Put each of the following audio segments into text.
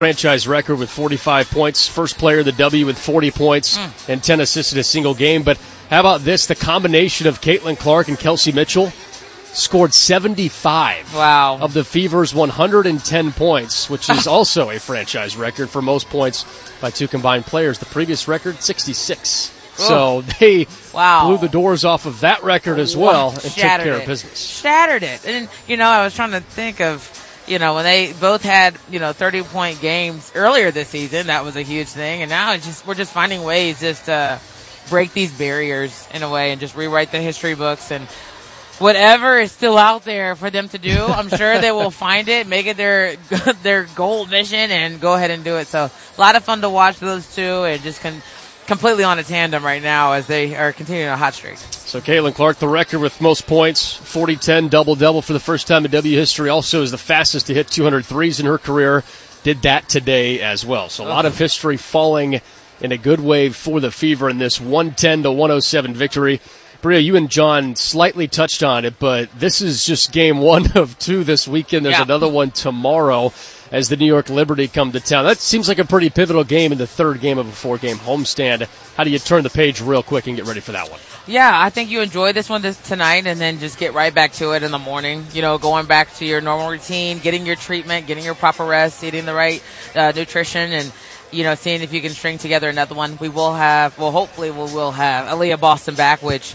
franchise record with 45 points. First player of the W with 40 points and 10 assists in a single game. But how about this? The combination of Caitlin Clark and Kelsey Mitchell scored 75 of the Fever's 110 points, which is also a franchise record for most points by two combined players. The previous record, 66. So they blew the doors off of that record as well and took care of business. Shattered it. And, I was trying to think of, when they both had, 30-point games earlier this season, that was a huge thing. And now we're just finding ways just to break these barriers in a way and just rewrite the history books. And whatever is still out there for them to do, I'm sure they will find it, make it their goal mission, and go ahead and do it. So a lot of fun to watch those two, and just completely on a tandem right now as they are continuing a hot streak. So Caitlin Clark, the record with most points, 40-10, double-double for the first time in W history. Also is the fastest to hit 200 threes in her career. Did that today as well. So a lot of history falling in a good way for the Fever in this 110-107 victory. Bria, you and John slightly touched on it, but this is just game one of two this weekend. There's another one tomorrow as the New York Liberty come to town. That seems like a pretty pivotal game in the third game of a four-game homestand. How do you turn the page real quick and get ready for that one? Yeah, I think you enjoy this one tonight and then just get right back to it in the morning. Going back to your normal routine, getting your treatment, getting your proper rest, eating the right nutrition, and seeing if you can string together another one. Hopefully we will have Aaliyah Boston back, which,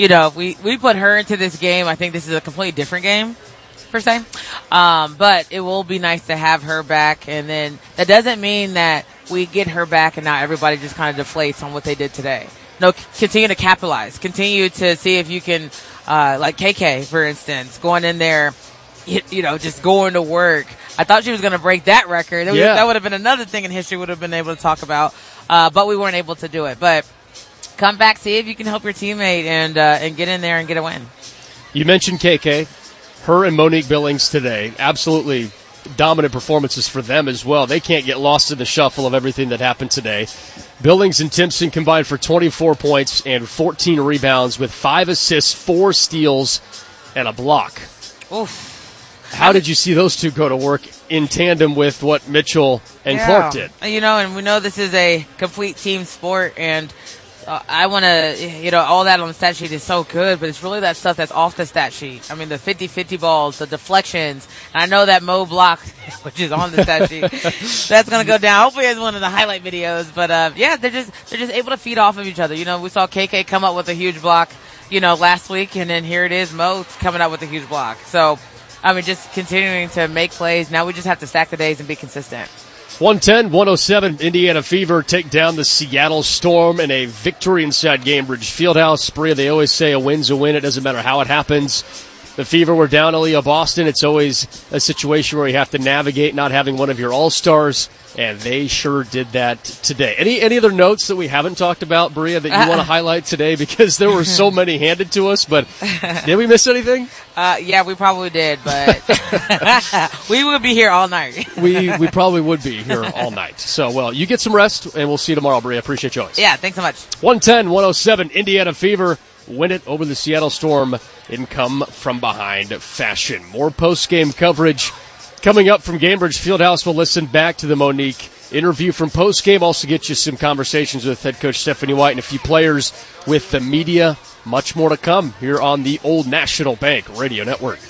we put her into this game. I think this is a completely different game, per se. But it will be nice to have her back. And then that doesn't mean that we get her back and now everybody just kind of deflates on what they did today. No, continue to capitalize. Continue to see if you can, like KK, for instance, going in there, just going to work. I thought she was going to break that record. That would have been another thing in history would have been able to talk about. But we weren't able to do it. But come back, see if you can help your teammate and get in there and get a win. You mentioned KK. Her and Monique Billings today, absolutely dominant performances for them as well. They can't get lost in the shuffle of everything that happened today. Billings and Timpson combined for 24 points and 14 rebounds with 5 assists, 4 steals, and a block. Oof. How did you see those two go to work in tandem with what Mitchell and Clark did? And we know this is a complete team sport, and I want to, all that on the stat sheet is so good, but it's really that stuff that's off the stat sheet. I mean, the 50-50 balls, the deflections. And I know that Mo block, which is on the stat sheet, that's going to go down. Hopefully it's one of the highlight videos. But, they're just able to feed off of each other. We saw KK come up with a huge block, last week, and then here it is, Mo coming up with a huge block. So, just continuing to make plays. Now we just have to stack the days and be consistent. 110-107, Indiana Fever take down the Seattle Storm in a victory inside Gainbridge Fieldhouse. Bria, they always say a win's a win. It doesn't matter how it happens. The Fever were down Aaliyah Boston. It's always a situation where you have to navigate not having one of your all-stars, and they sure did that today. Any other notes that we haven't talked about, Bria, that you want to highlight today? Because there were so many handed to us, but did we miss anything? Yeah, we probably did, but we would be here all night. we probably would be here all night. So, well, you get some rest, and we'll see you tomorrow, Bria. Appreciate you always. Yeah, thanks so much. 110-107, Indiana Fever win it over the Seattle Storm in come-from-behind fashion. More post-game coverage coming up from Gainbridge Fieldhouse. We'll listen back to the Monique interview from post-game. Also get you some conversations with head coach Stephanie White and a few players with the media. Much more to come here on the Old National Bank Radio Network.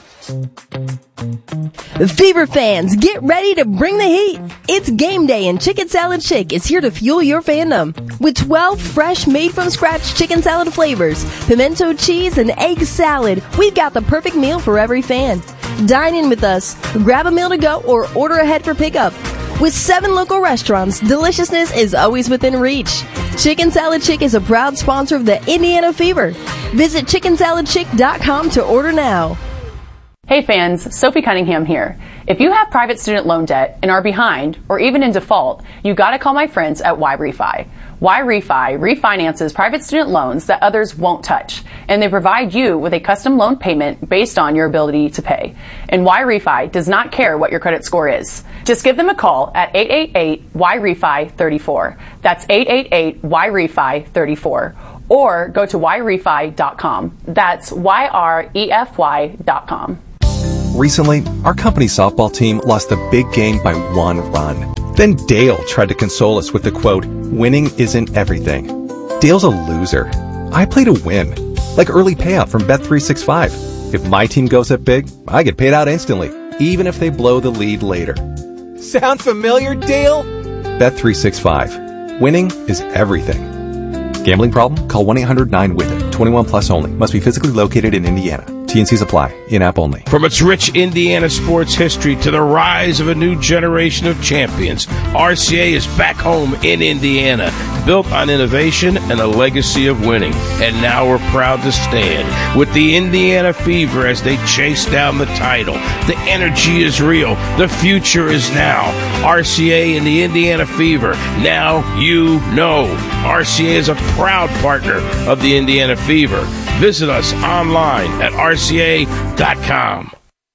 Fever fans, get ready to bring the heat. It's game day and Chicken Salad Chick is here to fuel your fandom. With 12 fresh, made-from-scratch chicken salad flavors, pimento cheese, and egg salad, we've got the perfect meal for every fan. Dine in with us, grab a meal to go, or order ahead for pickup. With 7 local restaurants, deliciousness is always within reach. Chicken Salad Chick is a proud sponsor of the Indiana Fever. Visit chickensaladchick.com to order now. Hey fans, Sophie Cunningham here. If you have private student loan debt and are behind or even in default, you gotta call my friends at YRefi. YRefi refinances private student loans that others won't touch, and they provide you with a custom loan payment based on your ability to pay. And YRefi does not care what your credit score is. Just give them a call at 888-YRefi-34. That's 888-YRefi-34. Or go to YRefi.com. That's YREFY.com. Recently, our company softball team lost a big game by 1 run. Then Dale tried to console us with the quote, "Winning isn't everything." Dale's a loser. I play to win. Like early payout from Bet365. If my team goes up big, I get paid out instantly, even if they blow the lead later. Sound familiar, Dale? Bet365. Winning is everything. Gambling problem? Call 1-800-9-WITH-IT. 21 plus only. Must be physically located in Indiana. T&Cs apply. In-app only. From its rich Indiana sports history to the rise of a new generation of champions, RCA is back home in Indiana, built on innovation and a legacy of winning. And now we're proud to stand with the Indiana Fever as they chase down the title. The energy is real. The future is now. RCA and the Indiana Fever. Now you know. RCA is a proud partner of the Indiana Fever. Visit us online at rca.com.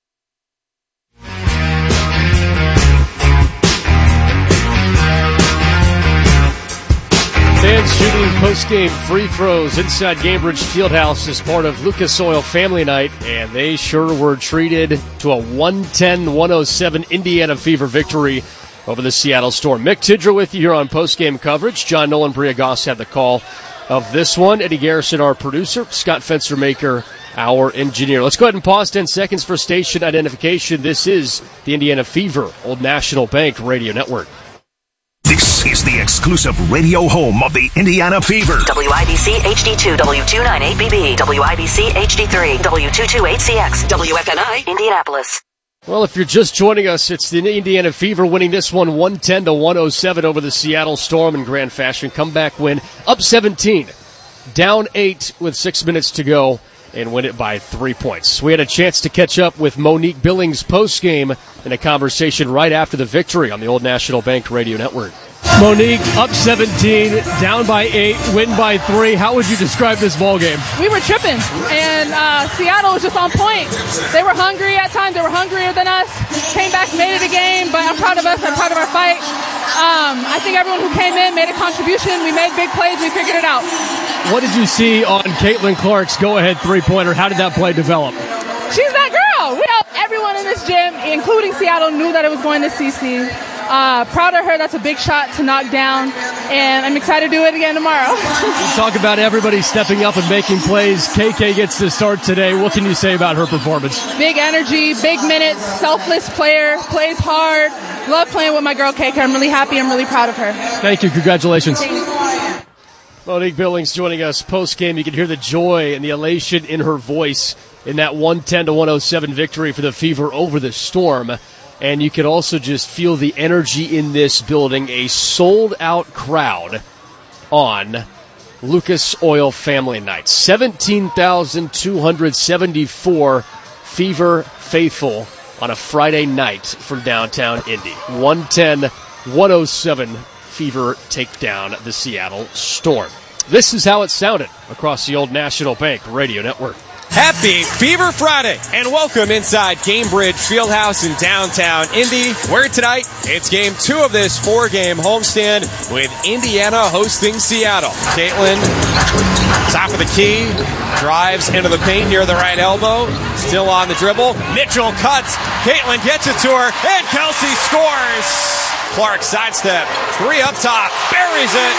Fans shooting post-game free throws inside Gainbridge Fieldhouse as part of Lucas Oil Family Night, and they sure were treated to a 110-107 Indiana Fever victory over the Seattle Storm. Mick Tidra with you here on post-game coverage. John Nolan, Bria Goss had the call of this one. Eddie Garrison, our producer. Scott Fenstermaker, our engineer. Let's go ahead and pause 10 seconds for station identification. This is the Indiana Fever, Old National Bank Radio Network. This is the exclusive radio home of the Indiana Fever. WIBC HD2, W298BB, WIBC HD3, W228CX, WFNI, Indianapolis. Well, if you're just joining us, it's the Indiana Fever winning this one 110-107 over the Seattle Storm in grand fashion. Comeback win, up 17, down 8 with 6 minutes to go, and win it by 3 points. We had a chance to catch up with Monique Billings post-game in a conversation right after the victory on the Old National Bank Radio Network. Monique, up 17, down by 8, win by 3. How would you describe this ball game? We were tripping, and Seattle was just on point. They were hungry at times. They were hungrier than us. Came back, made it a game, but I'm proud of us. I'm proud of our fight. I think everyone who came in made a contribution. We made big plays. We figured it out. What did you see on Caitlin Clark's go-ahead three-pointer? How did that play develop? She's that girl. Everyone in this gym, including Seattle, knew that it was going to CC. Proud of her. That's a big shot to knock down, and I'm excited to do it again tomorrow. You talk about everybody stepping up and making plays. KK gets to start today. What can you say about her performance? Big energy, big minutes, selfless player, plays hard. Love playing with my girl KK. I'm really happy. I'm really proud of her. Thank you. Congratulations. Thanks. Monique Billings joining us post-game. You can hear the joy and the elation in her voice in that 110-107 victory for the Fever over the Storm. And you can also just feel the energy in this building, a sold-out crowd on Lucas Oil Family Night. 17,274 Fever faithful on a Friday night from downtown Indy. 110-107 Fever take down the Seattle Storm. This is how it sounded across the Old National Bank Radio Network. Happy Fever Friday, and welcome inside Gainbridge Fieldhouse in downtown Indy, where tonight it's game 2 of this 4-game homestand with Indiana hosting Seattle. Caitlin, top of the key, drives into the paint near the right elbow, still on the dribble. Mitchell cuts, Caitlin gets it to her, and Kelsey scores. Clark sidestep, 3 up top, buries it.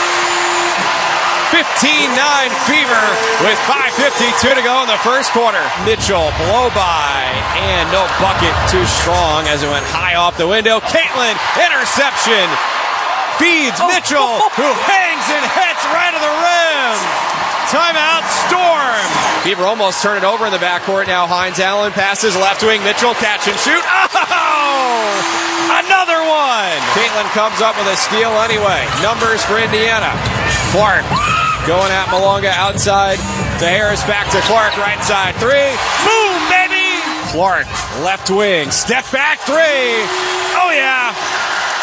15-9 Fever with 5:52 to go in the first quarter. Mitchell blow by, and no bucket too strong as it went high off the window. Caitlin, interception, feeds Mitchell, who hangs and hits right to the rim. Timeout, Storm. Fever almost turned it over in the backcourt. Now Hines Allen passes left wing. Mitchell catch and shoot. Oh! Another one. Caitlin comes up with a steal anyway. Numbers for Indiana. Clark going at Malonga outside to Harris, back to Clark, right side 3. Boom, baby! Clark, left wing, step back 3. Oh, yeah.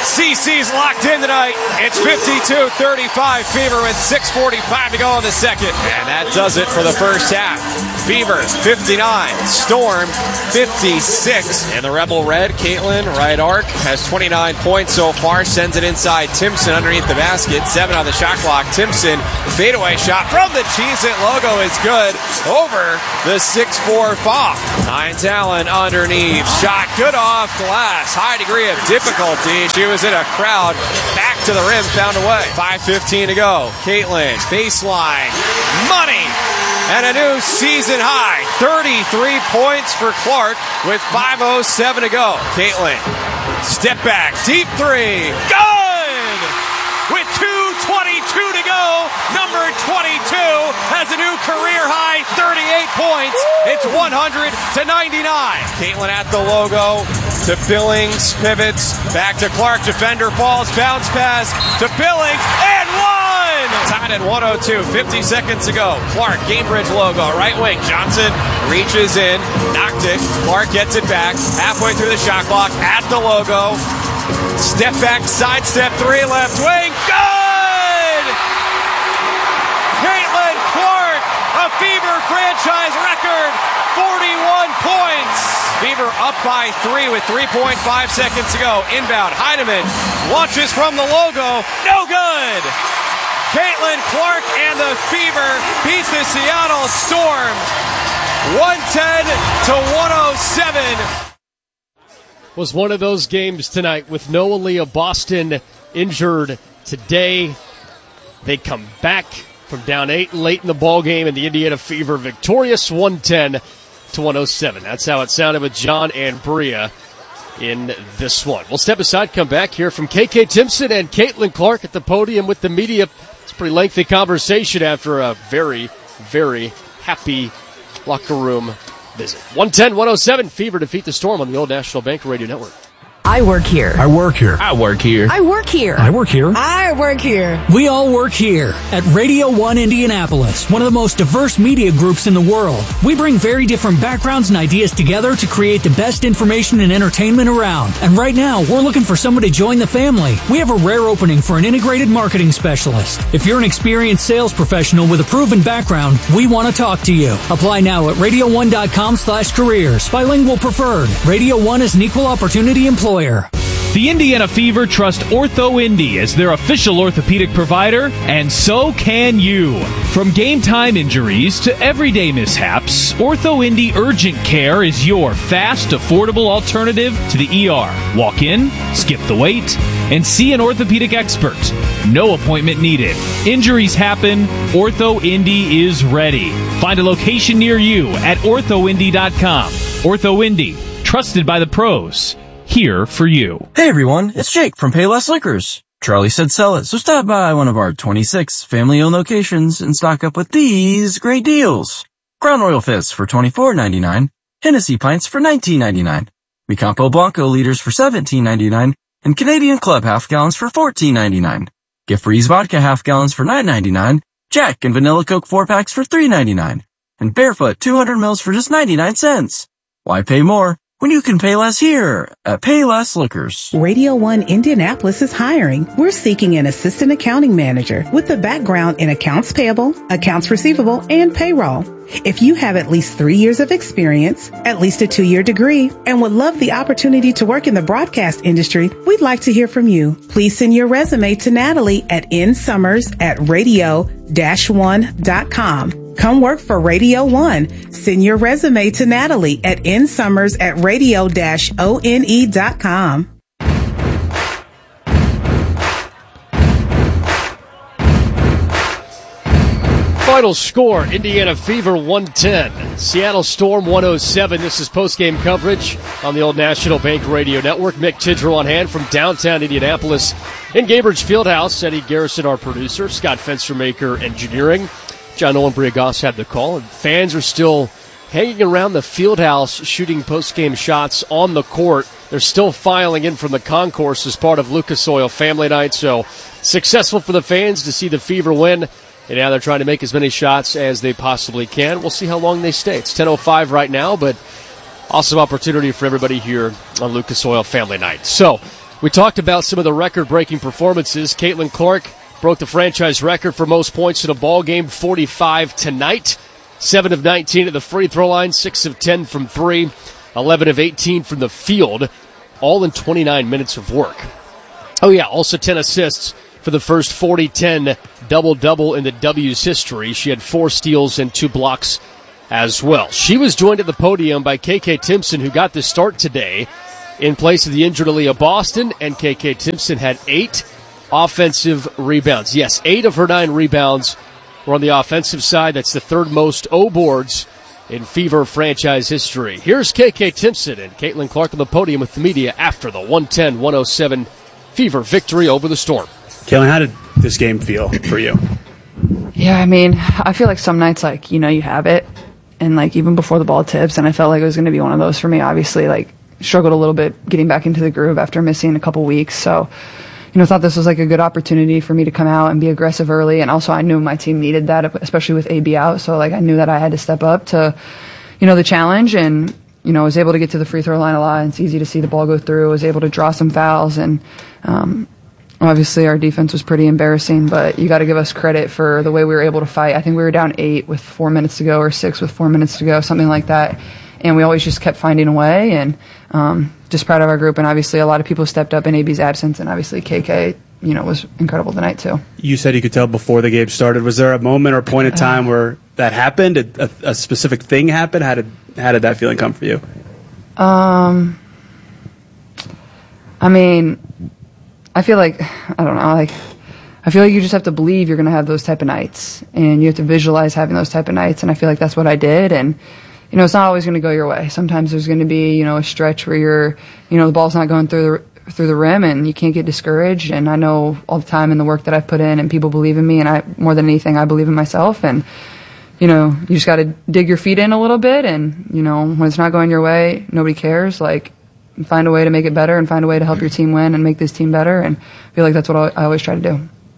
CC's locked in tonight. It's 52-35 Fever with 6:45 to go in the second. And that does it for the first half. Fever 59, Storm 56. And the Rebel Red, Caitlin, right arc, has 29 points so far. Sends it inside Timpson underneath the basket. 7 on the shot clock. Timpson, fadeaway shot from the Cheez-It logo is good over the 6'4" Fock. Hines Allen underneath. Shot good off glass. High degree of difficulty. She was in a crowd. Back to the rim, found a way. 5:15 to go. Caitlin, baseline. Money! And a new season high. 33 points for Clark with 5:07 to go. Caitlin, step back. Deep three. Good! With 2:22 to go, number 22 has a new career high 38 points. It's 100-99. Caitlin at the logo to Billings, pivots, back to Clark, defender falls, bounce pass to Billings, and one! Tied at 102, 50 seconds to go. Clark, Gamebridge logo, right wing, Johnson reaches in, knocked it, Clark gets it back, halfway through the shot clock, at the logo, step back, sidestep, 3 left wing, good! Caitlin Clark, a Fever franchise record, 41 points. Fever up by 3 with 3.5 seconds to go. Inbound, Heidemann launches from the logo, no good! Caitlin Clark and the Fever beats the Seattle Storm 110-107. Was one of those games tonight with Noah Leah Boston injured today. They come back from down 8 late in the ball game, and the Indiana Fever victorious 110-107. That's how it sounded with John and Bria in this one. We'll step aside, come back here from KK Timpson and Caitlin Clark at the podium with the media. It's a pretty lengthy conversation after a very, very happy locker room visit. 110-107, Fever defeat the Storm on the Old National Bank Radio Network. I work here. I work here. I work here. I work here. I work here. I work here. We all work here at Radio 1 Indianapolis, one of the most diverse media groups in the world. We bring very different backgrounds and ideas together to create the best information and entertainment around. And right now, we're looking for someone to join the family. We have a rare opening for an integrated marketing specialist. If you're an experienced sales professional with a proven background, we want to talk to you. Apply now at radio1.com/careers. Bilingual preferred. Radio 1 is an equal opportunity employer. The Indiana Fever trust OrthoIndy as their official orthopedic provider, and so can you. From game-time injuries to everyday mishaps, OrthoIndy Urgent Care is your fast, affordable alternative to the ER. Walk in, skip the wait, and see an orthopedic expert. No appointment needed. Injuries happen. OrthoIndy is ready. Find a location near you at orthoindy.com. OrthoIndy, trusted by the pros. Here for you. Hey everyone, it's Jake from Payless Liquors. Charlie said sell it, so stop by one of our 26 family-owned locations and stock up with these great deals. Crown Royal Fizz for $24.99, Hennessy Pints for $19.99, Mi Campo Blanco liters for $17.99, and Canadian Club half gallons for $14.99. Get Freeze Vodka half gallons for $9.99, Jack and Vanilla Coke 4-packs for $3.99, and Barefoot 200 mils for just 99 cents. Why pay more when you can pay less here at Payless Liquors? Radio 1 Indianapolis is hiring. We're seeking an assistant accounting manager with a background in accounts payable, accounts receivable, and payroll. If you have at least 3 years of experience, at least a 2-year degree, and would love the opportunity to work in the broadcast industry, we'd like to hear from you. Please send your resume to Natalie at nsummers@radio-1.com. Come work for Radio 1. Send your resume to Natalie at nsummers@radio-one.com. Final score, Indiana Fever 110, Seattle Storm 107. This is post-game coverage on the Old National Bank Radio Network. Mick Tidrell on hand from downtown Indianapolis in Gamebridge Fieldhouse. Eddie Garrison, our producer. Scott Fenstermaker, engineering. John Nolan Briagas had the call, and fans are still hanging around the Fieldhouse shooting post-game shots on the court. They're still filing in from the concourse as part of Lucas Oil Family Night, so successful for the fans to see the Fever win, and now they're trying to make as many shots as they possibly can. We'll see how long they stay. It's 10:05 right now, but awesome opportunity for everybody here on Lucas Oil Family Night. So, We talked about some of the record-breaking performances. Caitlin Clark broke the franchise record for most points in a ball game, 45 tonight. 7 of 19 at the free throw line, 6 of 10 from 3, 11 of 18 from the field, all in 29 minutes of work. Oh, yeah, also 10 assists for the first 40-10 double-double in the W's history. She had 4 steals and 2 blocks as well. She was joined at the podium by KK Timpson, who got the start today in place of the injured Aaliyah Boston, and KK Timpson had 8 offensive rebounds. Yes, 8 of her 9 rebounds were on the offensive side. That's the third most O boards in Fever franchise history. Here's KK Timpson and Caitlin Clark on the podium with the media after the 110-107 Fever victory over the Storm. Caitlin, how did this game feel for you? Yeah, I mean, I feel like some nights, like, you know, you have it, and, like, even before the ball tips, and I felt like it was going to be one of those for me. Obviously, like, struggled a little bit getting back into the groove after missing a couple weeks, so, you know, thought this was, like, a good opportunity for me to come out and be aggressive early, and also I knew my team needed that, especially with AB out, so, like, I knew that I had to step up to, you know, the challenge, and, you know, was able to get to the free throw line a lot. It's easy to see the ball go through. Was able to draw some fouls, and obviously our defense was pretty embarrassing, but you got to give us credit for the way we were able to fight. I think we were down 8 with 4 minutes to go, or 6 with 4 minutes to go, something like that. And we always just kept finding a way, and just proud of our group. And obviously a lot of people stepped up in AB's absence, and obviously KK, you know, was incredible tonight too. You said you could tell before the game started. Was there a moment or point in time where that happened? A specific thing happened? How did that feeling come for you? I mean, I feel like, I don't know, like, I feel like you just have to believe you're going to have those type of nights, and you have to visualize having those type of nights, and I feel like that's what I did, and, you know, it's not always going to go your way. Sometimes there's going to be, you know, a stretch where you're, you know, the ball's not going through the rim, and you can't get discouraged, and I know all the time in the work that I've put in, and people believe in me, and more than anything, I believe in myself, and, you know, you just got to dig your feet in a little bit, and, you know, when it's not going your way, nobody cares, like, find a way to make it better and find a way to help your team win and make this team better, and I feel like that's what I always try to do.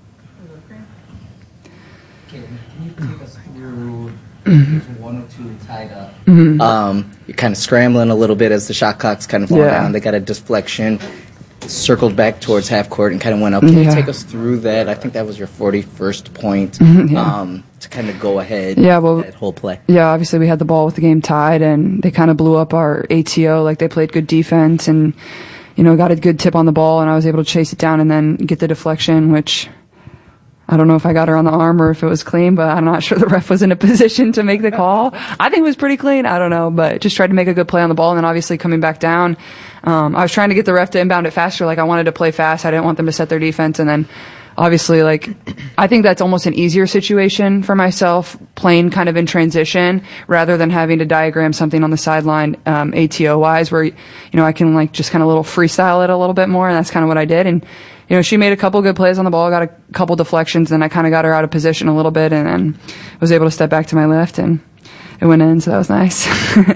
Can you take us through 1 or 2 tied up? You're kind of scrambling a little bit as the shot clock's kind of falling down. They got a deflection, circled back towards half court and kind of went up. Can you take us through that? I think that was your 41st point to kind of go ahead that whole play. Yeah, obviously we had the ball with the game tied, and they kind of blew up our ATO. Like, they played good defense and, you know, got a good tip on the ball, and I was able to chase it down and then get the deflection, which I don't know if I got her on the arm or if it was clean, but I'm not sure the ref was in a position to make the call. I think it was pretty clean. I don't know, but just tried to make a good play on the ball, and then obviously coming back down, I was trying to get the ref to inbound it faster. Like, I wanted to play fast. I didn't want them to set their defense, and then obviously, like, I think that's almost an easier situation for myself, playing kind of in transition rather than having to diagram something on the sideline, ATO-wise, where, you know, I can, like, just kind of little freestyle it a little bit more, and that's kind of what I did. And, you know, she made a couple good plays on the ball, got a couple deflections, and I kind of got her out of position a little bit, and then was able to step back to my left, and it went in, so that was nice.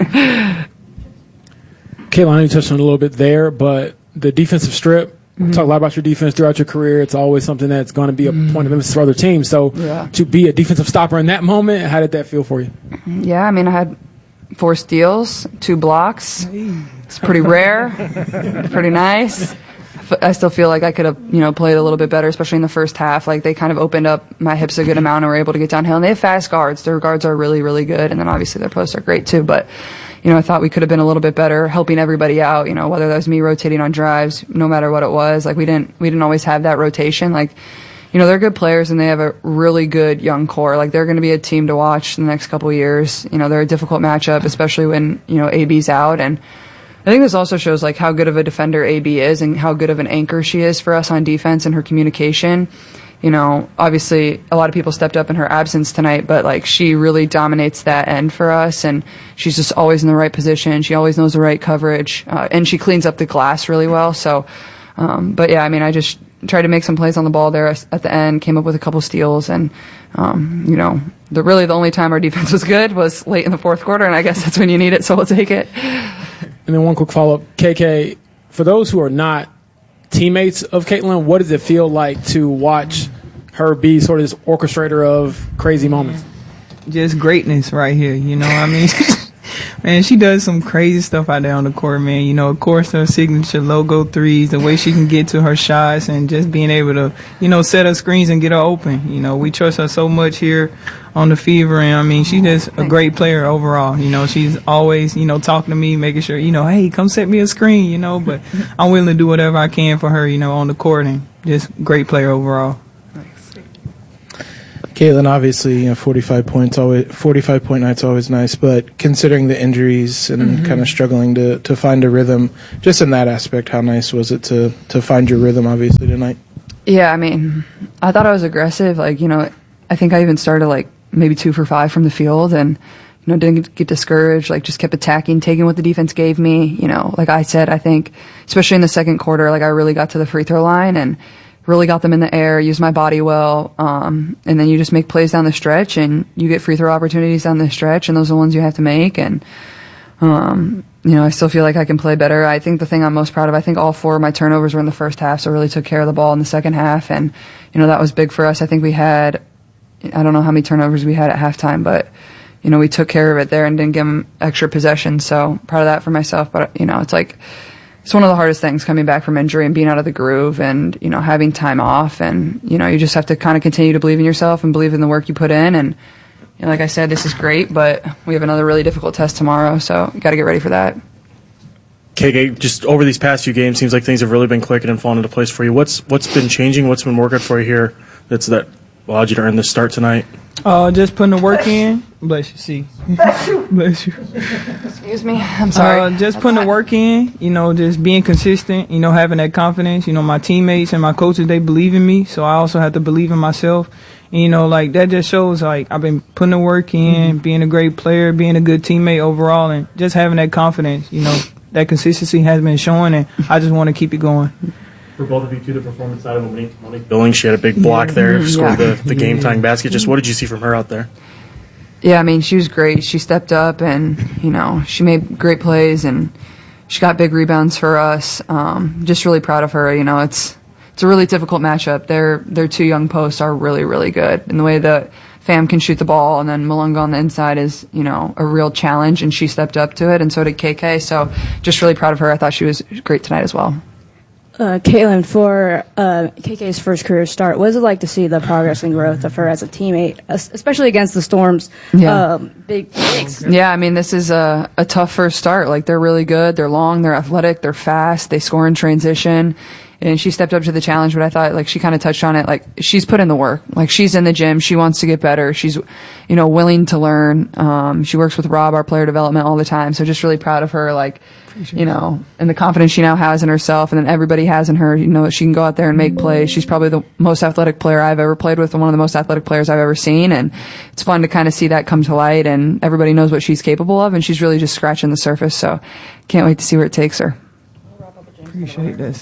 Kayla, I know you touched on it a little bit there, but the defensive strip, talk a lot about your defense throughout your career. It's always something that's going to be a point of emphasis for other teams. So to be a defensive stopper in that moment, how did that feel for you? Yeah, I mean, I had 4 steals, 2 blocks. It's pretty rare, pretty nice. I still feel like I could have, you know, played a little bit better, especially in the first half. Like, they kind of opened up my hips a good amount and were able to get downhill. And they have fast guards. Their guards are really, really good. And then obviously their posts are great too. But, you know, I thought we could have been a little bit better helping everybody out, you know, whether that was me rotating on drives, no matter what it was. Like, we didn't always have that rotation. Like, you know, they're good players and they have a really good young core. Like, they're going to be a team to watch in the next couple of years. You know, they're a difficult matchup, especially when, you know, AB's out. And I think this also shows, like, how good of a defender AB is and how good of an anchor she is for us on defense and her communication. You know, obviously a lot of people stepped up in her absence tonight, but, like, she really dominates that end for us, and she's just always in the right position. She always knows the right coverage, and she cleans up the glass really well. So, but yeah, I mean, I just tried to make some plays on the ball there at the end, came up with a couple steals, and, you know, the only time our defense was good was late in the fourth quarter, and I guess that's when you need it, so we'll take it. And then one quick follow-up. KK, for those who are not teammates of Caitlin, what does it feel like to watch her be sort of this orchestrator of crazy moments? Just greatness right here, you know what I mean? Man, she does some crazy stuff out there on the court, man. You know, of course, her signature logo threes, the way she can get to her shots, and just being able to, you know, set her screens and get her open. You know, we trust her so much here on the Fever, and I mean, she's just a great player overall. You know, she's always, you know, talking to me, making sure, you know, hey, come set me a screen, you know, but I'm willing to do whatever I can for her, you know, on the court, and just great player overall. Caitlin, obviously, 45 point night's always nice, but considering the injuries and kind of struggling to find a rhythm, just in that aspect, how nice was it to find your rhythm, obviously, tonight? Yeah, I mean, I thought I was aggressive. Like, you know, I think I even started like maybe 2 for 5 from the field and, you know, didn't get discouraged, like just kept attacking, taking what the defense gave me. You know, like I said, I think, especially in the second quarter, like I really got to the free throw line and really got them in the air, used my body well, and then you just make plays down the stretch and you get free throw opportunities down the stretch, and those are the ones you have to make. And, you know, I still feel like I can play better. I think the thing I'm most proud of, I think all 4 of my turnovers were in the first half, so I really took care of the ball in the second half, and, you know, that was big for us. I think we had, I don't know how many turnovers we had at halftime, but, you know, we took care of it there and didn't give them extra possession, so proud of that for myself. But, you know, it's like, it's one of the hardest things coming back from injury and being out of the groove and, you know, having time off. And, you know, you just have to kind of continue to believe in yourself and believe in the work you put in. And, you know, like I said, this is great, but we have another really difficult test tomorrow, so you got to get ready for that. KK, just over these past few games, seems like things have really been clicking and falling into place for you. What's been changing? What's been working for you here that allowed you to earn this start tonight? Just putting the work in. Bless you, see. Bless you. Excuse me. I'm sorry. Just putting the work in, you know, just being consistent, you know, having that confidence. You know, my teammates and my coaches, they believe in me, so I also have to believe in myself. And, you know, like, that just shows, like, I've been putting the work in, being a great player, being a good teammate overall, and just having that confidence. You know, that consistency has been showing, and I just want to keep it going. For both of you, too, the performance side of Monique Billings, she had a big block there, scored the game-tying basket. Just what did you see from her out there? Yeah, I mean, she was great. She stepped up and, you know, she made great plays and she got big rebounds for us. Just really proud of her. You know, it's a really difficult matchup. Their 2 young posts are really, really good. And the way that Pham can shoot the ball and then Malunga on the inside is, you know, a real challenge, and she stepped up to it, and so did KK. So just really proud of her. I thought she was great tonight as well. Caitlin, for KK's first career start, what is it like to see the progress and growth of her as a teammate, especially against the Storm's big bigs? Yeah, I mean, this is a tough first start. Like, they're really good. They're long, they're athletic, they're fast, they score in transition. And she stepped up to the challenge, but I thought, like, she kind of touched on it. Like, she's put in the work. Like, she's in the gym. She wants to get better. She's, you know, willing to learn. She works with Rob, our player development, all the time. So just really proud of her, like, you know, and the confidence she now has in herself and then everybody has in her. You know, she can go out there and make plays. She's probably the most athletic player I've ever played with and one of the most athletic players I've ever seen. And it's fun to kind of see that come to light, and everybody knows what she's capable of, and she's really just scratching the surface. So can't wait to see where it takes her. Appreciate this.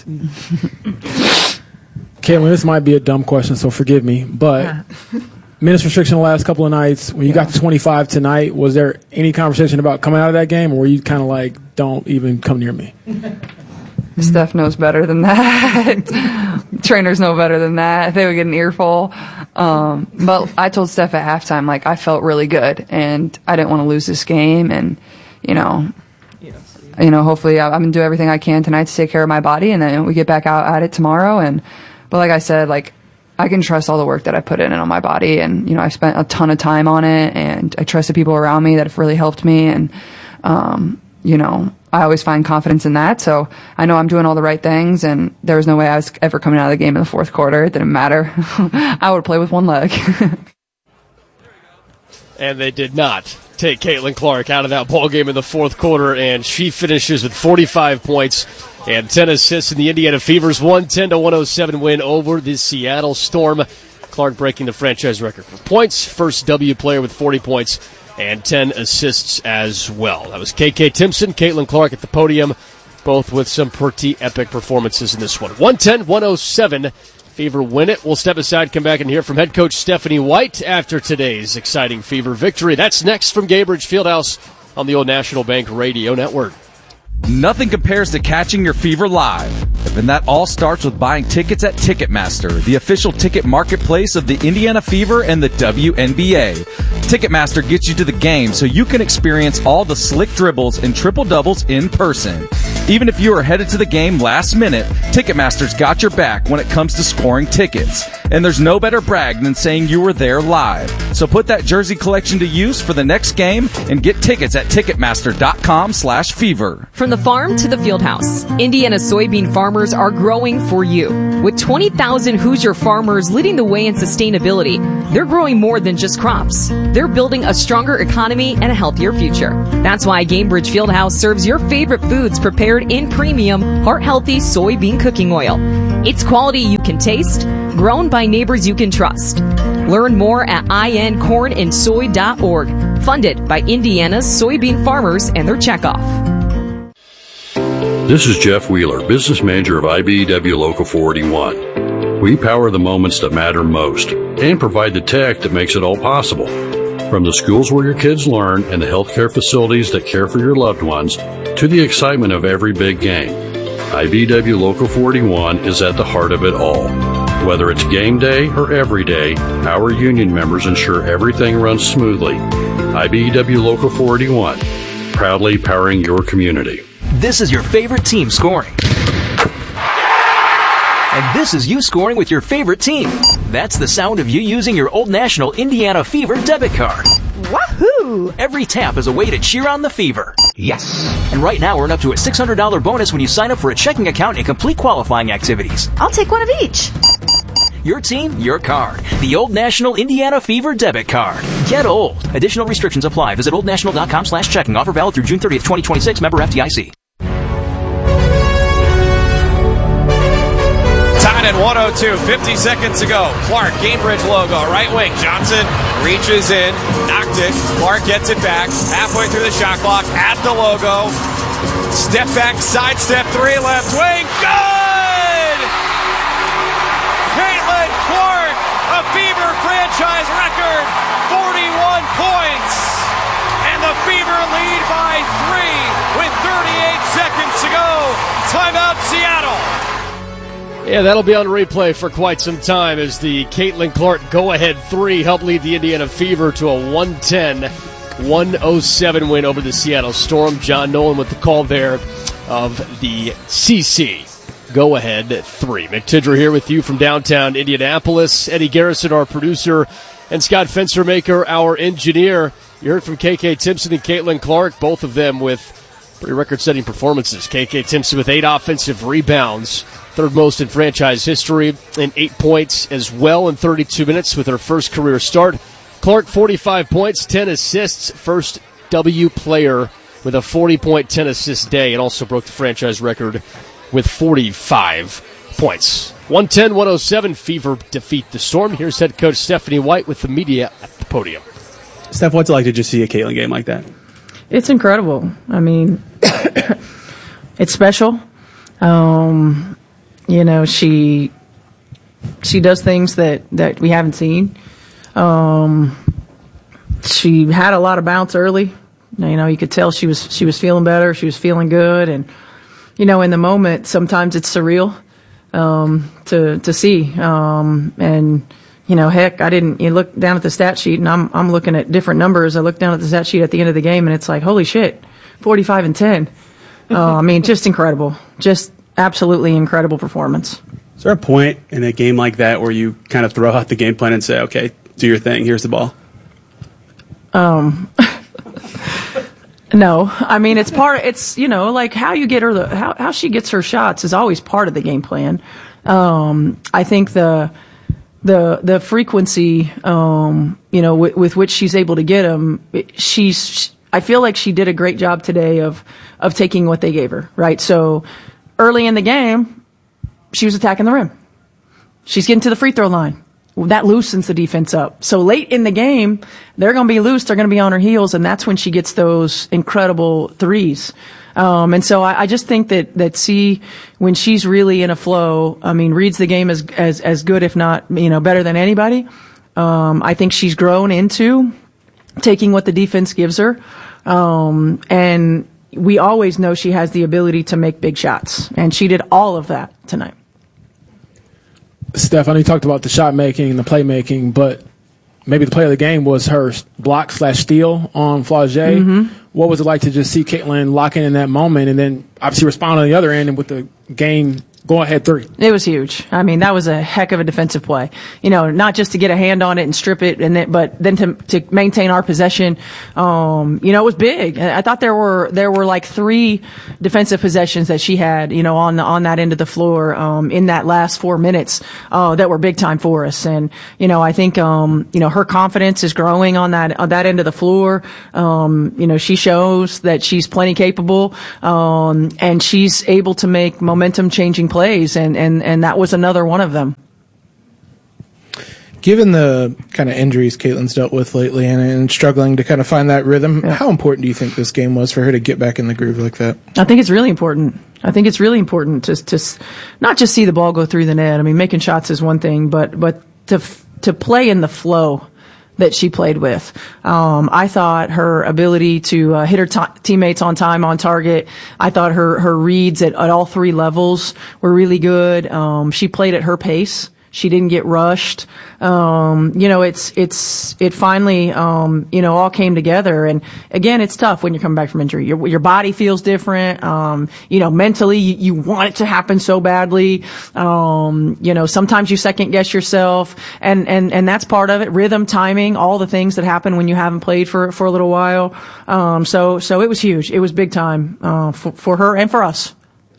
Caitlin, this might be a dumb question, so forgive me, but minutes restriction the last couple of nights, when you got to 25 tonight, was there any conversation about coming out of that game, or were you kind of like, don't even come near me? Steph knows better than that. Trainers know better than that. They would get an earful. But I told Steph at halftime, like, I felt really good, and I didn't want to lose this game, and, you know, hopefully I'm going to do everything I can tonight to take care of my body, and then we get back out at it tomorrow. But like I said, like, I can trust all the work that I put in on my body, and, you know, I spent a ton of time on it, and I trust the people around me that have really helped me, and, you know, I always find confidence in that. So I know I'm doing all the right things, and there was no way I was ever coming out of the game in the fourth quarter. It didn't matter. I would play with one leg. And they did not take Caitlin Clark out of that ball game in the fourth quarter, and she finishes with 45 points and 10 assists in the Indiana Fever's 110-107 win over the Seattle Storm. Clark breaking the franchise record for points, first W player with 40 points and 10 assists as well. That was KK Timpson, Caitlin Clark at the podium, both with some pretty epic performances in this one. 110-107. Fever win it. We'll step aside, come back and hear from head coach Stephanie White after today's exciting Fever victory. That's next from Gaybridge Fieldhouse on the Old National Bank Radio Network. Nothing compares to catching your fever live. And that all starts with buying tickets at Ticketmaster, the official ticket marketplace of the Indiana Fever and the WNBA. Ticketmaster gets you to the game so you can experience all the slick dribbles and triple doubles in person. Even if you are headed to the game last minute, Ticketmaster's got your back when it comes to scoring tickets. And there's no better brag than saying you were there live. So put that jersey collection to use for the next game and get tickets at Ticketmaster.com/fever. From the farm to the field house, Indiana soybean farmers are growing for you. With 20,000 Hoosier farmers leading the way in sustainability, they're growing more than just crops. They're building a stronger economy and a healthier future. That's why Gamebridge Fieldhouse serves your favorite foods prepared in premium, heart-healthy soybean cooking oil. It's quality you can taste, grown by neighbors you can trust. Learn more at incornandsoy.org. Funded by Indiana's soybean farmers and their checkoff. This is Jeff Wheeler, business manager of IBEW Local 481. We power the moments that matter most and provide the tech that makes it all possible. From the schools where your kids learn and the healthcare facilities that care for your loved ones to the excitement of every big game, IBEW Local 481 is at the heart of it all. Whether it's game day or every day, our union members ensure everything runs smoothly. IBEW Local 481, proudly powering your community. This is your favorite team scoring. And this is you scoring with your favorite team. That's the sound of you using your Old National Indiana Fever debit card. Wahoo! Every tap is a way to cheer on the Fever. Yes! And right now, earn up to a $600 bonus when you sign up for a checking account and complete qualifying activities. I'll take one of each. Your team, your card. The Old National Indiana Fever debit card. Get old. Additional restrictions apply. Visit oldnational.com/checking. Offer valid through June 30th, 2026. Member FDIC. Tied at 102, 50 seconds to go. Clark, Gamebridge logo, right wing. Johnson reaches in, knocked it. Clark gets it back, halfway through the shot clock, at the logo. Step back, sidestep, three, left wing, good! Caitlin Clark, a Fever franchise record, 41 points. And the Fever lead by 3 with 38 seconds to go. Timeout, Seattle. Yeah, that'll be on replay for quite some time as the Caitlin Clark go-ahead three helped lead the Indiana Fever to a 110-107 win over the Seattle Storm. John Nolan with the call there of the CC go-ahead three. Mick Tidger here with you from downtown Indianapolis. Eddie Garrison, our producer, and Scott Fenstermaker, our engineer. You heard from KK Timpson and Caitlin Clark, both of them with pretty record-setting performances. KK Timpson with 8 offensive rebounds, third most in franchise history, and 8 points as well in 32 minutes with her first career start. Clark, 45 points, 10 assists, first W player with a 40-point, 10-assist day, and also broke the franchise record with 45 points. 110-107, Fever defeat the Storm. Here's head coach Stephanie White with the media at the podium. Steph, what's it like to just see a Caitlin game like that? It's incredible. I mean, it's special. You know, she does things that we haven't seen. She had a lot of bounce early. You know, you could tell she was feeling better. She was feeling good, and you know, in the moment, sometimes it's surreal to see. And you know, heck, you look down at the stat sheet, and I'm looking at different numbers. I look down at the stat sheet at the end of the game, and it's like, holy shit, 45 and 10. I mean, just incredible. Just absolutely incredible performance. Is there a point in a game like that where you kind of throw out the game plan and say, okay, do your thing, here's the ball? No. I mean, it's, you know, like how you get her, how she gets her shots is always part of the game plan. I think the frequency, you know, with which she's able to get them, I feel like she did a great job today of taking what they gave her, right? So early in the game, she was attacking the rim. She's getting to the free throw line. That loosens the defense up. So late in the game, they're going to be loose. They're going to be on her heels, and that's when she gets those incredible threes. And so I just think that when she's really in a flow, I mean, reads the game as good, if not, you know, better than anybody. I think she's grown into taking what the defense gives her. And we always know she has the ability to make big shots, and she did all of that tonight. Steph, I know you talked about the shot making and the play making, but maybe the play of the game was her block/steal on Flau'jae. Mm-hmm. What was it like to just see Caitlin lock in that moment and then obviously respond on the other end and with the game go-ahead three? It was huge. I mean, that was a heck of a defensive play. You know, not just to get a hand on it and strip it, but then to maintain our possession. You know, it was big. I thought there were like 3 defensive possessions that she had, you know, on that end of the floor, in that last 4 minutes, that were big time for us. And, you know, I think, you know, her confidence is growing on that end of the floor. You know, she shows that she's plenty capable, and she's able to make momentum changing plays, and that was another one of them. Given the kind of injuries Caitlin's dealt with lately and struggling to kind of find that rhythm, how important do you think this game was for her to get back in the groove like that? I think it's really important. I think it's really important to not just see the ball go through the net. I mean, making shots is one thing, but to play in the flow that she played with. I thought her ability to hit her teammates on time, on target. I thought her reads at all 3 levels were really good. She played at her pace. She didn't get rushed. You know, it finally, you know, all came together. And again, it's tough when you're coming back from injury. Your body feels different. You know, mentally, you want it to happen so badly. You know, sometimes you second guess yourself, and that's part of it. Rhythm, timing, all the things that happen when you haven't played for a little while. So it was huge. It was big time, for her and for us.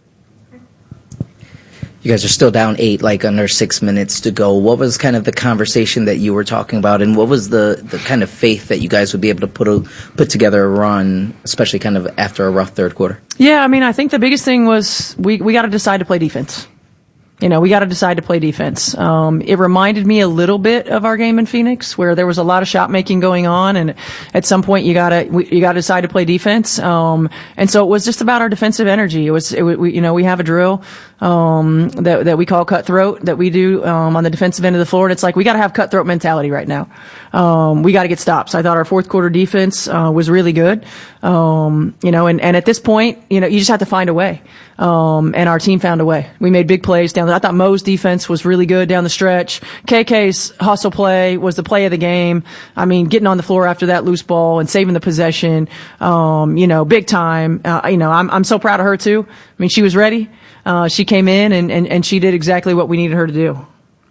You guys are still down 8, like under 6 minutes to go. What was kind of the conversation that you were talking about, and what was the kind of faith that you guys would be able to put together a run, especially kind of after a rough third quarter? Yeah, I mean, I think the biggest thing was we got to decide to play defense. You know, we got to decide to play defense. It reminded me a little bit of our game in Phoenix, where there was a lot of shot making going on, and at some point you gotta decide to play defense. And so it was just about our defensive energy. You know, we have a drill that we call cutthroat that we do on the defensive end of the floor, and it's like we got to have cutthroat mentality right now. We got to get stops. I thought our fourth quarter defense was really good. You know, and at this point, you know, you just have to find a way. And our team found a way. We made big plays down there. I thought Mo's defense was really good down the stretch. KK's hustle play was the play of the game. I mean, getting on the floor after that loose ball and saving the possession, you know, big time. You know, I'm so proud of her too. I mean, she was ready. She came in and she did exactly what we needed her to do.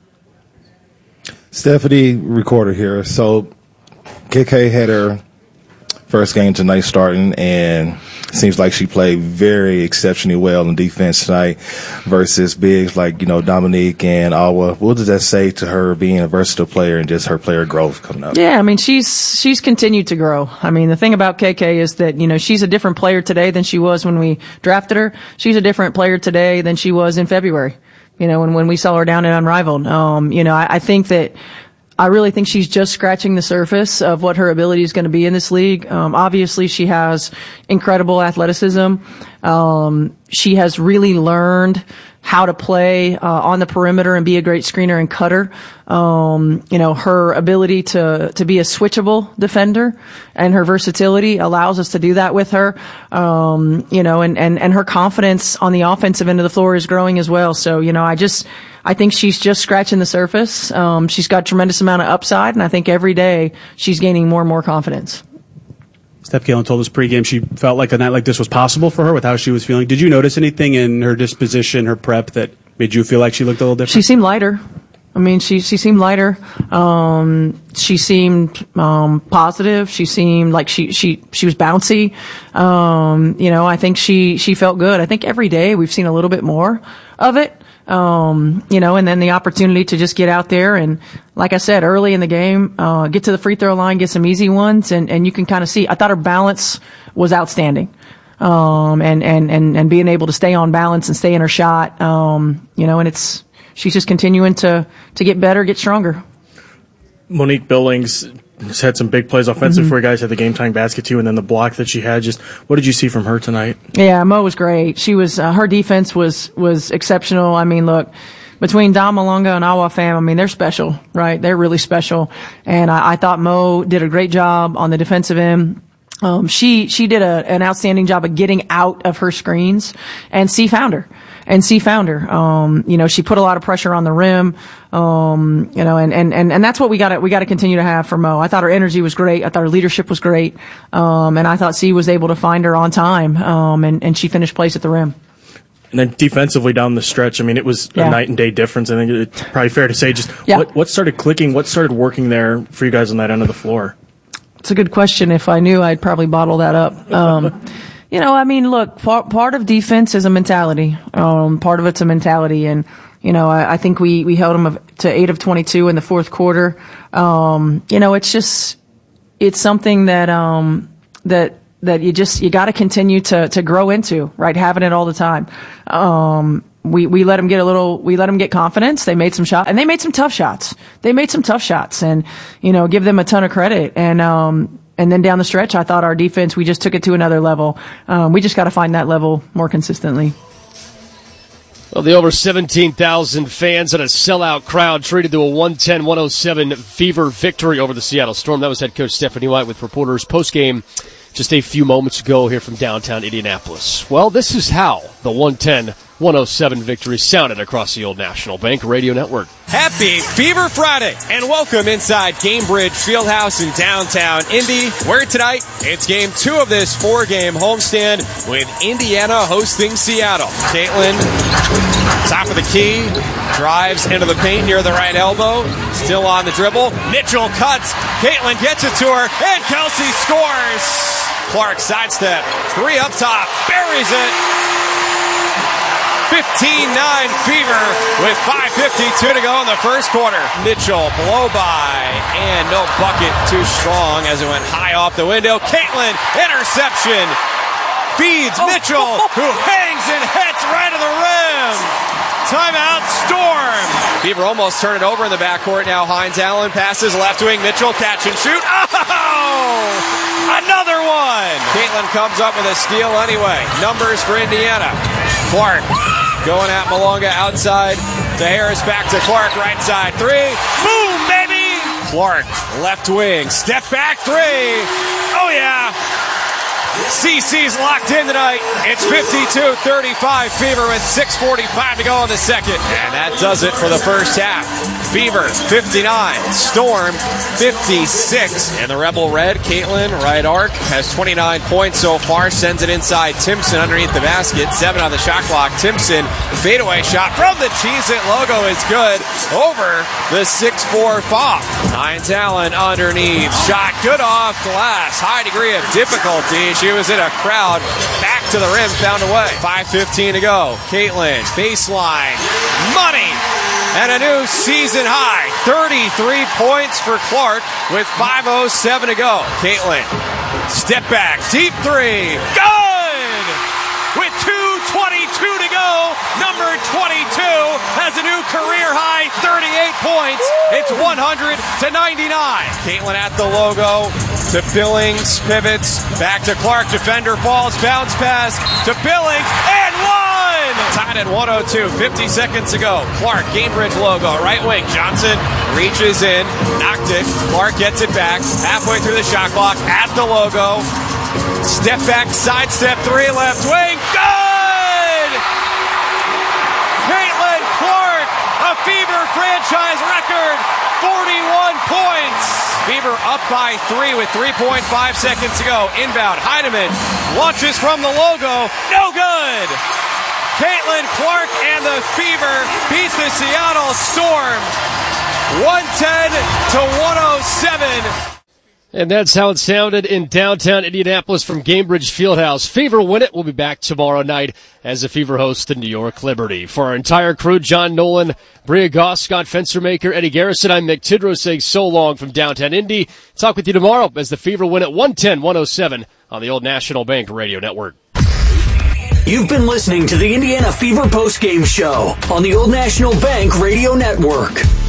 Stephanie Recorder here. So KK had her first game tonight starting, and seems like she played very exceptionally well in defense tonight versus bigs like, you know, Dominique and Awa. What does that say to her being a versatile player and just her player growth coming up? Yeah, I mean, she's continued to grow. I mean, the thing about KK is that, you know, she's a different player today than she was when we drafted her. She's a different player today than she was in February, you know, when we saw her down at Unrivaled. You know, I really think she's just scratching the surface of what her ability is going to be in this league. Obviously, she has incredible athleticism. She has really learned how to play on the perimeter and be a great screener and cutter. You know, her ability to be a switchable defender and her versatility allows us to do that with her. You know, and her confidence on the offensive end of the floor is growing as well. So, you know, I think she's just scratching the surface. She's got a tremendous amount of upside, and I think every day she's gaining more and more confidence. Steph Caitlin told us pregame she felt like a night like this was possible for her with how she was feeling. Did you notice anything in her disposition, her prep, that made you feel like she looked a little different? She seemed lighter. I mean, she seemed lighter. She seemed positive. She seemed like she was bouncy. You know, I think she felt good. I think every day we've seen a little bit more of it. You know, and then the opportunity to just get out there and, like I said, early in the game, get to the free throw line, get some easy ones, and you can kind of see. I thought her balance was outstanding, and being able to stay on balance and stay in her shot, you know, and she's just continuing to get better, get stronger. Monique Billings has had some big plays offensive for you guys, had the game-tying basket too, and then the block that she had. Just what did you see from her tonight? Yeah, Mo was great. She was her defense was exceptional. I mean, look, between Dom Malonga and Awa Pham, I mean, they're special, right? They're really special. And I thought Mo did a great job on the defensive end. She did an outstanding job of getting out of her screens, and C found her. She put a lot of pressure on the rim, and that's what we got to continue to have for Mo. I thought her energy was great. I thought her leadership was great. And I thought C was able to find her on time. And she finished place at the rim. And then defensively down the stretch, I mean, it was a night and day difference. I think it's probably fair to say what started clicking, what started working there for you guys on that end of the floor? It's a good question. If I knew, I'd probably bottle that up. Look, part of defense is a mentality. Part of it's a mentality. And, I think we held them to 8 of 22 in the fourth quarter. It's something that you got to continue to grow into, right? Having it all the time. We let them get confidence. They made some shots, and they made some tough shots. And, give them a ton of credit. And then down the stretch, I thought our defense, we just took it to another level. We just got to find that level more consistently. Well, the over 17,000 fans and a sellout crowd treated to a 110-107 Fever victory over the Seattle Storm. That was head coach Stephanie White with reporters postgame just a few moments ago here from downtown Indianapolis. Well, this is how the 110-107 victory sounded across the Old National Bank Radio Network. Happy Fever Friday, and welcome inside Gamebridge Fieldhouse in downtown Indy, where tonight it's game 2 of this 4-game homestand with Indiana hosting Seattle. Caitlin, top of the key, drives into the paint near the right elbow, still on the dribble. Mitchell cuts, Caitlin gets it to her, and Kelsey scores. Clark sidestep, 3 up top, buries it. 15-9 Fever with 5:52 to go in the first quarter. Mitchell blow by, and no bucket too strong as it went high off the window. Caitlin, interception, feeds Mitchell, who hangs and hits right to the rim. Timeout, Storm. Fever almost turned it over in the backcourt. Now Hines Allen passes left wing. Mitchell catch and shoot. Oh! Another one. Caitlin comes up with a steal anyway. Numbers for Indiana. Clark going at Malonga outside to Harris, back to Clark, right side 3. Boom, baby! Clark, left wing, step back 3. Oh, yeah. CC's locked in tonight. It's 52-35 Fever with 6:45 to go in the second. And that does it for the first half. Fever 59, Storm 56. And the Rebel Red, Caitlin, right arc, has 29 points so far. Sends it inside Timpson underneath the basket. 7 on the shot clock. Timpson, fadeaway shot from the Cheez-It logo is good. Over the 6'4" Fopp. Hines Allen underneath. Shot good off glass. High degree of difficulty. She was in a crowd. Back to the rim, found a way. 5:15 to go. Caitlin, baseline. Money! And a new season high. 33 points for Clark with 5:07 to go. Caitlin, step back. Deep 3. Good! With 2:22 to go, number 22 has a new career high 38 points. It's 100-99. Caitlin at the logo to Billings, pivots, back to Clark, defender falls, bounce pass to Billings, and one! Tied at 102, 50 seconds to go. Clark, Gamebridge logo, right wing, Johnson reaches in, knocked it, Clark gets it back, halfway through the shot clock, at the logo, step back, sidestep 3, left wing, good! Caitlin Clark, a Fever franchise record, 41 points. Fever up by 3 with 3.5 seconds to go. Inbound, Heidemann launches from the logo, no good! Caitlin Clark and the Fever beats the Seattle Storm 110-107. And that's how it sounded in downtown Indianapolis from Gamebridge Fieldhouse. Fever win it. We'll be back tomorrow night as the Fever hosts the New York Liberty. For our entire crew, John Nolan, Bria Goss, Scott Fencermaker, Eddie Garrison, I'm Mick Tidrow saying so long from downtown Indy. Talk with you tomorrow as the Fever win at 110-107 on the Old National Bank Radio Network. You've been listening to the Indiana Fever postgame show on the Old National Bank Radio Network.